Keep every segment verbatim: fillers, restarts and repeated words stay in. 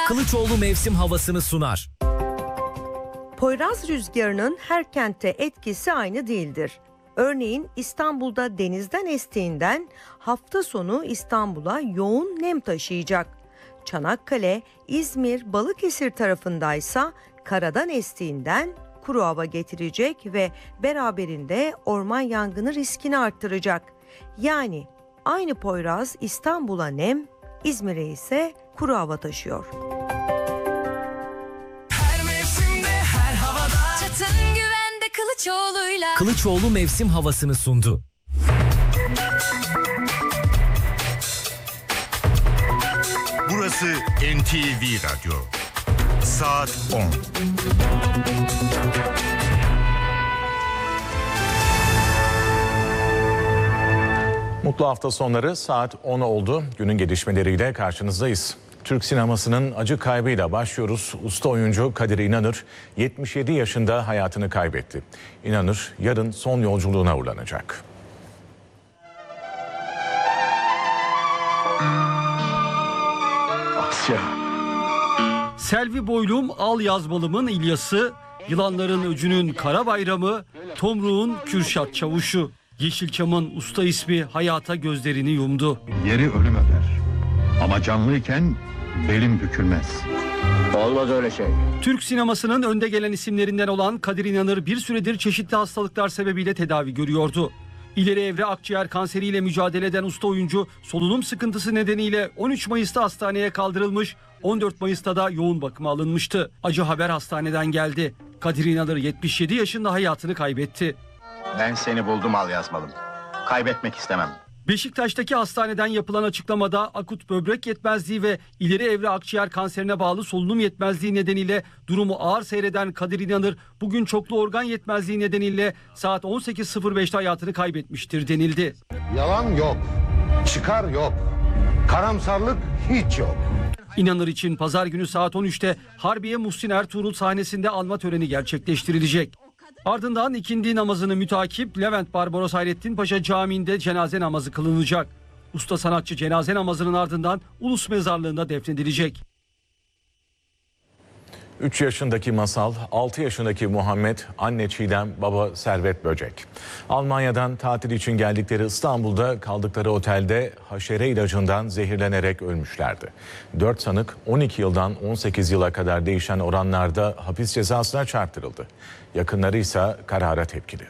Kılıçoğlu mevsim havasını sunar. Poyraz rüzgarının her kentte etkisi aynı değildir. Örneğin İstanbul'da denizden estiğinden hafta sonu İstanbul'a yoğun nem taşıyacak. Çanakkale, İzmir, Balıkesir tarafındaysa karadan estiğinden kuru hava getirecek ve beraberinde orman yangını riskini arttıracak. Yani aynı Poyraz İstanbul'a nem, İzmir'e ise kuru hava taşıyor. Her mevsimde, her havada Çatın güvende Kılıçoğlu'yla. Kılıçoğlu mevsim havasını sundu. Burası N T V Radyo. Saat on. Mutlu hafta sonları, saat on oldu. Günün gelişmeleriyle karşınızdayız. Türk sinemasının acı kaybıyla başlıyoruz. Usta oyuncu Kadir İnanır yetmiş yedi yaşında hayatını kaybetti. İnanır yarın son yolculuğuna uğurlanacak. Asya. Selvi Boylum, Al Yazmalım'ın İlyas'ı, Yılanların Öcü'nün Kara Bayramı, Tomruğun Kürşat Çavuşu. Yeşilçam'ın usta ismi hayata gözlerini yumdu. Yeri ölüm öder. Ama canlıyken belim bükülmez. Olmaz öyle şey. Türk sinemasının önde gelen isimlerinden olan Kadir İnanır bir süredir çeşitli hastalıklar sebebiyle tedavi görüyordu. İleri evre akciğer kanseriyle mücadele eden usta oyuncu solunum sıkıntısı nedeniyle on üç Mayıs'ta hastaneye kaldırılmış, on dört Mayıs'ta da yoğun bakıma alınmıştı. Acı haber hastaneden geldi. Kadir İnanır yetmiş yedi yaşında hayatını kaybetti. Ben seni buldum Al Yazmalım. Kaybetmek istemem. Beşiktaş'taki hastaneden yapılan açıklamada akut böbrek yetmezliği ve ileri evre akciğer kanserine bağlı solunum yetmezliği nedeniyle durumu ağır seyreden Kadir İnanır bugün çoklu organ yetmezliği nedeniyle saat on sekiz sıfır beşte hayatını kaybetmiştir denildi. Yalan yok, çıkar yok, karamsarlık hiç yok. İnanır için pazar günü saat on üçte Harbiye Muhsin Ertuğrul sahnesinde anma töreni gerçekleştirilecek. Ardından ikindi namazını mütakip Levent Barbaros Hayrettin Paşa Camii'nde cenaze namazı kılınacak. Usta sanatçı cenaze namazının ardından Ulus Mezarlığı'nda defnedilecek. üç yaşındaki Masal, altı yaşındaki Muhammed, anne Çiğdem, baba Servet Böcek. Almanya'dan tatil için geldikleri İstanbul'da kaldıkları otelde haşere ilacından zehirlenerek ölmüşlerdi. dört sanık on iki yıldan on sekiz yıla kadar değişen oranlarda hapis cezasına çarptırıldı. Yakınları ise karara tepkili.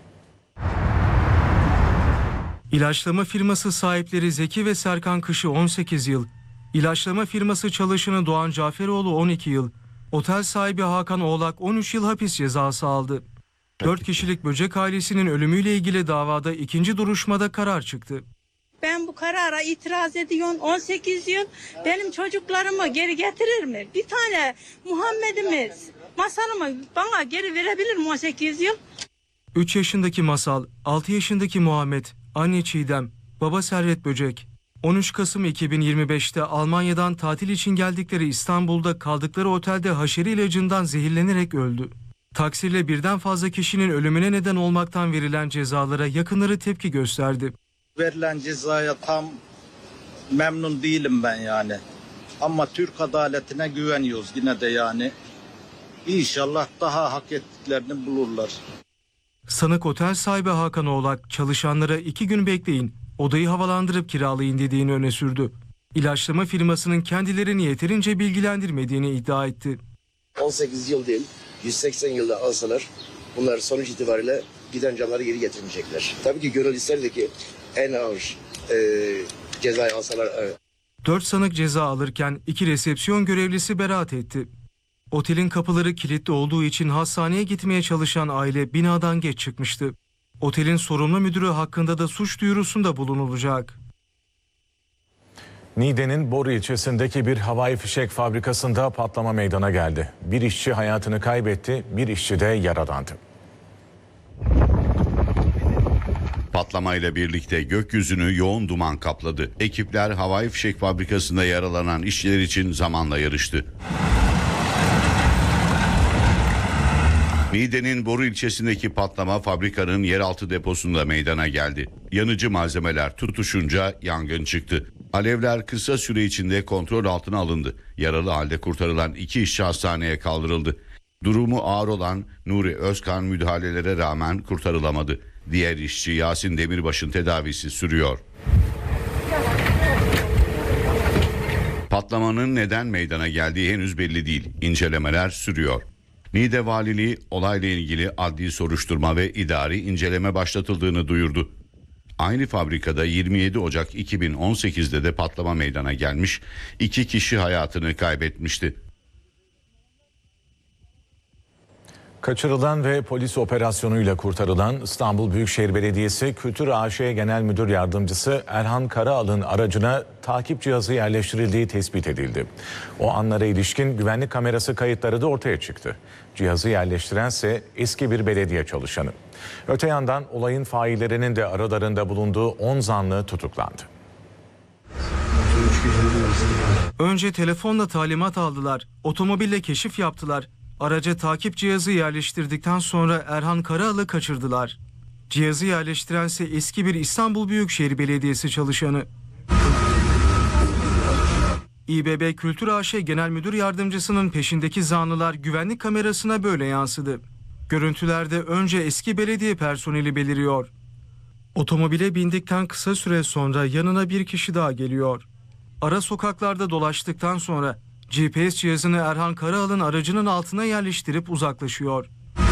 İlaçlama firması sahipleri Zeki ve Serkan Kışı on sekiz yıl, ilaçlama firması çalışanı Doğan Caferoğlu on iki yıl, otel sahibi Hakan Oğlak on üç yıl hapis cezası aldı. dört kişilik Böcek ailesinin ölümüyle ilgili davada ikinci duruşmada karar çıktı. Ben bu karara itiraz ediyorum. on sekiz yıl benim çocuklarımı geri getirir mi? Bir tane Muhammed'imiz, Masal'ımı bana geri verebilir mi on sekiz yıl? üç yaşındaki Masal, altı yaşındaki Muhammed, anne Çiğdem, baba Servet Böcek. on üç Kasım iki bin yirmi beşte Almanya'dan tatil için geldikleri İstanbul'da kaldıkları otelde haşere ilacından zehirlenerek öldü. Taksirle birden fazla kişinin ölümüne neden olmaktan verilen cezalara yakınları tepki gösterdi. Verilen cezaya tam memnun değilim ben yani. Ama Türk adaletine güveniyoruz yine de yani. İnşallah daha hak ettiklerini bulurlar. Sanık otel sahibi Hakan Oğlak çalışanlara iki gün bekleyin, odayı havalandırıp kiralayın dediğini öne sürdü. İlaçlama firmasının kendilerini yeterince bilgilendirmediğini iddia etti. on sekiz yıl değil, yüz seksen yılda alsalar bunlar sonuç itibariyle giden canları geri getirmeyecekler. Tabii ki gönül isterdi ki en ağır e, cezayı alsalar. Evet. Dört sanık ceza alırken iki resepsiyon görevlisi beraat etti. Otelin kapıları kilitli olduğu için hastaneye gitmeye çalışan aile binadan geç çıkmıştı. Otelin sorumlu müdürü hakkında da suç duyurusunda bulunulacak. Niğde'nin Boru ilçesindeki bir havai fişek fabrikasında patlama meydana geldi. Bir işçi hayatını kaybetti, bir işçi de yaralandı. Patlamayla birlikte gökyüzünü yoğun duman kapladı. Ekipler havai fişek fabrikasında yaralanan işçiler için zamanla yarıştı. Niğde'nin Boru ilçesindeki patlama fabrikanın yeraltı deposunda meydana geldi. Yanıcı malzemeler tutuşunca yangın çıktı. Alevler kısa süre içinde kontrol altına alındı. Yaralı halde kurtarılan iki işçi hastaneye kaldırıldı. Durumu ağır olan Nuri Özkan müdahalelere rağmen kurtarılamadı. Diğer işçi Yasin Demirbaş'ın tedavisi sürüyor. Patlamanın neden meydana geldiği henüz belli değil. İncelemeler sürüyor. Niğde Valiliği olayla ilgili adli soruşturma ve idari inceleme başlatıldığını duyurdu. Aynı fabrikada yirmi yedi Ocak iki bin on sekiz'de de patlama meydana gelmiş, iki kişi hayatını kaybetmişti. Kaçırılan ve polis operasyonuyla kurtarılan İstanbul Büyükşehir Belediyesi Kültür A Ş Genel Müdür Yardımcısı Erhan Karaal'ın aracına takip cihazı yerleştirildiği tespit edildi. O anlara ilişkin güvenlik kamerası kayıtları da ortaya çıktı. Cihazı yerleştirense eski bir belediye çalışanı. Öte yandan olayın faillerinin de aralarında bulunduğu on zanlı tutuklandı. Önce telefonla talimat aldılar, otomobille keşif yaptılar. Araca takip cihazı yerleştirdikten sonra Erhan Karaal'ı kaçırdılar. Cihazı yerleştirense eski bir İstanbul Büyükşehir Belediyesi çalışanı. İBB Kültür A Ş Genel Müdür Yardımcısının peşindeki zanlılar güvenlik kamerasına böyle yansıdı. Görüntülerde önce eski belediye personeli beliriyor. Otomobile bindikten kısa süre sonra yanına bir kişi daha geliyor. Ara sokaklarda dolaştıktan sonra G P S cihazını Erhan Karaal'ın aracının altına yerleştirip uzaklaşıyor.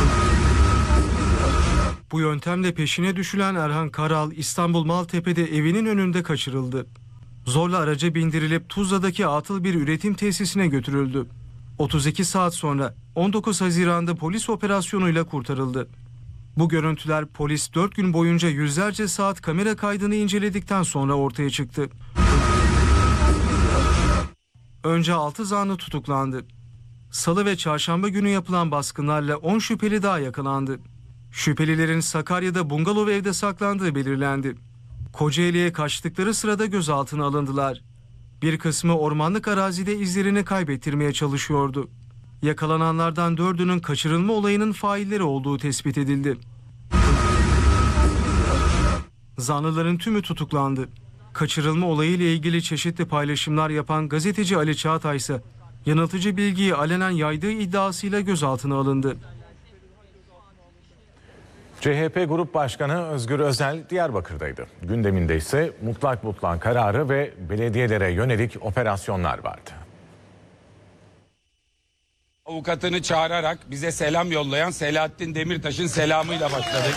Bu yöntemle peşine düşülen Erhan Karaal İstanbul Maltepe'de evinin önünde kaçırıldı. Zorla araca bindirilip Tuzla'daki atıl bir üretim tesisine götürüldü. otuz iki saat sonra on dokuz Haziran'da polis operasyonuyla kurtarıldı. Bu görüntüler polis dört gün boyunca yüzlerce saat kamera kaydını inceledikten sonra ortaya çıktı. Önce altı zanlı tutuklandı. Salı ve çarşamba günü yapılan baskınlarla on şüpheli daha yakalandı. Şüphelilerin Sakarya'da bungalov evde saklandığı belirlendi. Kocaeli'ye kaçtıkları sırada gözaltına alındılar. Bir kısmı ormanlık arazide izlerini kaybettirmeye çalışıyordu. Yakalananlardan dördünün kaçırılma olayının failleri olduğu tespit edildi. Zanlıların tümü tutuklandı. Kaçırılma olayıyla ilgili çeşitli paylaşımlar yapan gazeteci Ali Çağatay ise yanıltıcı bilgiyi alenen yaydığı iddiasıyla gözaltına alındı. C H P Grup Başkanı Özgür Özel Diyarbakır'daydı. Gündeminde ise mutlak butlan kararı ve belediyelere yönelik operasyonlar vardı. Avukatını çağırarak bize selam yollayan Selahattin Demirtaş'ın selamıyla başladık.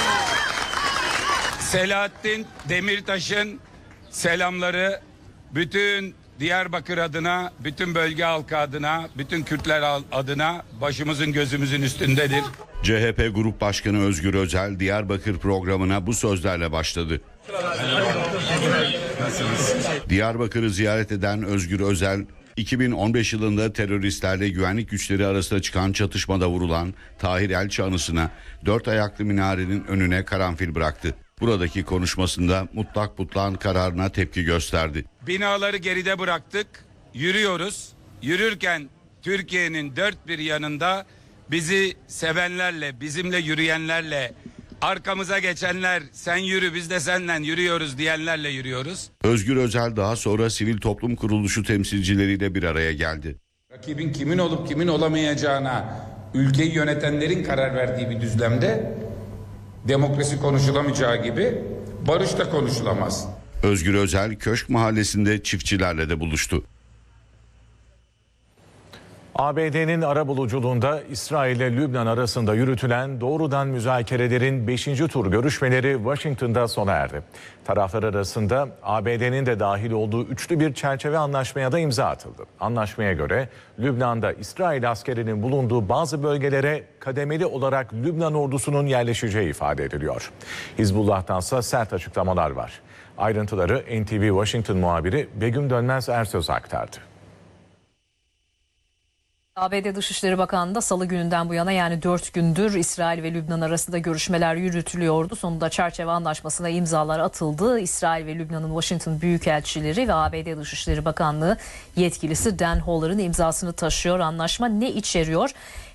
Selahattin Demirtaş'ın selamları bütün Diyarbakır adına, bütün bölge halkı adına, bütün Kürtler adına başımızın gözümüzün üstündedir. C H P Grup Başkanı Özgür Özel Diyarbakır programına bu sözlerle başladı. Diyarbakır'ı ziyaret eden Özgür Özel, iki bin on beş yılında teröristlerle güvenlik güçleri arasında çıkan çatışmada vurulan Tahir Elçi anısına dört ayaklı minarenin önüne karanfil bıraktı. Buradaki konuşmasında mutlak butlan kararına tepki gösterdi. Binaları geride bıraktık, yürüyoruz. Yürürken Türkiye'nin dört bir yanında bizi sevenlerle, bizimle yürüyenlerle, arkamıza geçenler, sen yürü biz de seninle yürüyoruz diyenlerle yürüyoruz. Özgür Özel daha sonra sivil toplum kuruluşu temsilcileriyle bir araya geldi. Rakibin kimin olup kimin olamayacağına ülkeyi yönetenlerin karar verdiği bir düzlemde demokrasi konuşulamayacağı gibi barış da konuşulamaz. Özgür Özel Köşk Mahallesi'nde çiftçilerle de buluştu. A B D'nin arabuluculuğunda İsrail ile Lübnan arasında yürütülen doğrudan müzakerelerin beşinci tur görüşmeleri Washington'da sona erdi. Taraflar arasında A B D'nin de dahil olduğu üçlü bir çerçeve anlaşmaya da imza atıldı. Anlaşmaya göre Lübnan'da İsrail askerinin bulunduğu bazı bölgelere kademeli olarak Lübnan ordusunun yerleşeceği ifade ediliyor. Hizbullah'tansa sert açıklamalar var. Ayrıntıları N T V Washington muhabiri Begüm Dönmez Ersöz aktardı. A B D Dışişleri Bakanlığı da salı gününden bu yana yani dört gündür İsrail ve Lübnan arasında görüşmeler yürütülüyordu. Sonunda çerçeve anlaşmasına imzalar atıldı. İsrail ve Lübnan'ın Washington Büyükelçileri ve A B D Dışişleri Bakanlığı yetkilisi Dan Holler'ın imzasını taşıyor. Anlaşma ne içeriyor?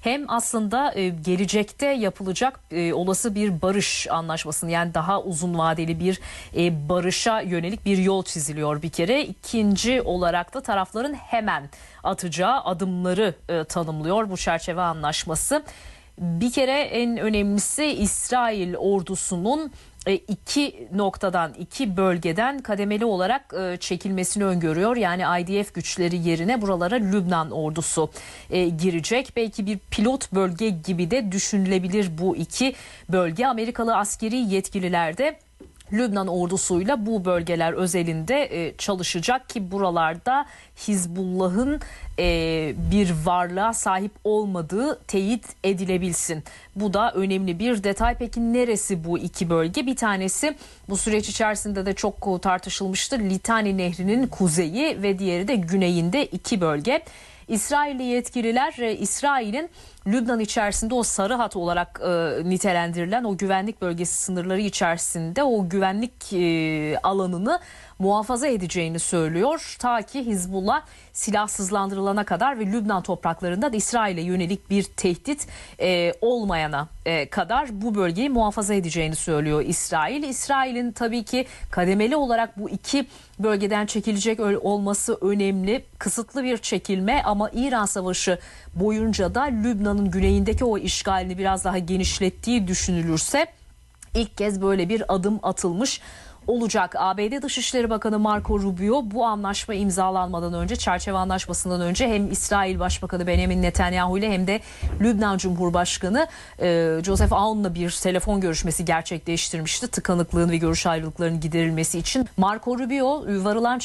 hem aslında e, gelecekte yapılacak e, olası bir barış anlaşmasını, yani daha uzun vadeli bir e, barışa yönelik bir yol çiziliyor bir kere. İkinci olarak da tarafların hemen atacağı adımları e, tanımlıyor bu çerçeve anlaşması. Bir kere en önemlisi İsrail ordusunun iki noktadan, iki bölgeden kademeli olarak çekilmesini öngörüyor. Yani I D F güçleri yerine buralara Lübnan ordusu girecek. Belki bir pilot bölge gibi de düşünülebilir bu iki bölge. Amerikalı askeri yetkililer de Lübnan ordusuyla bu bölgeler özelinde çalışacak ki buralarda Hizbullah'ın bir varlığa sahip olmadığı teyit edilebilsin. Bu da önemli bir detay. Peki neresi bu iki bölge? Bir tanesi bu süreç içerisinde de çok tartışılmıştı. Litani Nehri'nin kuzeyi ve diğeri de güneyinde iki bölge. İsrailli yetkililer İsrail'in Lübnan içerisinde o sarı hat olarak e, nitelendirilen o güvenlik bölgesi sınırları içerisinde o güvenlik e, alanını muhafaza edeceğini söylüyor. Ta ki Hizbullah silahsızlandırılana kadar ve Lübnan topraklarında da İsrail'e yönelik bir tehdit e, olmayana e, kadar bu bölgeyi muhafaza edeceğini söylüyor İsrail. İsrail'in tabii ki kademeli olarak bu iki bölgeden çekilecek olması önemli. Kısıtlı bir çekilme ama İran Savaşı boyunca da Lübnan'ın güneyindeki o işgalini biraz daha genişlettiği düşünülürse ilk kez böyle bir adım atılmış olacak. A B D Dışişleri Bakanı Marco Rubio bu anlaşma imzalanmadan önce, çerçeve anlaşmasından önce hem İsrail Başbakanı Benjamin Netanyahu ile hem de Lübnan Cumhurbaşkanı e, Joseph Aoun'la bir telefon görüşmesi gerçekleştirmişti. Tıkanıklığın ve görüş ayrılıklarının giderilmesi için. Marco Rubio varılan